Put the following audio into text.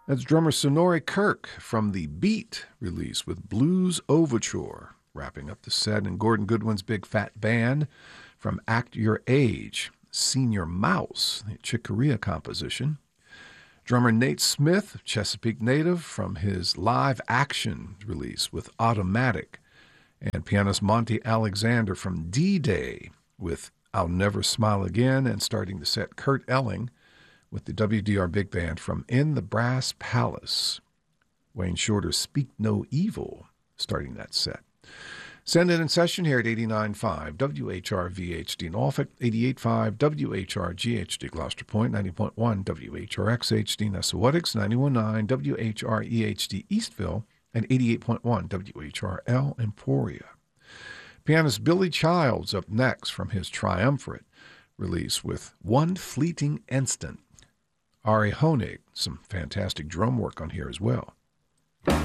That's drummer Sonori Kirk from the Beat release with Blues Overture. Wrapping up the set, and Gordon Goodwin's Big Fat Band from Act Your Age, Senior Mouse, the Chick Corea composition. Drummer Nate Smith of Chesapeake native from his Live Action release with Automatic. And pianist Monty Alexander from D-Day with I'll Never Smile Again. And starting the set, Kurt Elling with the WDR Big Band from In the Brass Palace. Wayne Shorter's Speak No Evil starting that set. Send it in session here at 89.5 WHRVHD Norfolk, 88.5 WHRGHD Gloucester Point, 90.1 WHRXHD Nessawatics, 91.9 WHREHD Eastville, and 88.1 WHRL Emporia. Pianist Billy Childs up next from his Triumvirate release with One Fleeting Instant. Ari Honig, some fantastic drum work on here as well.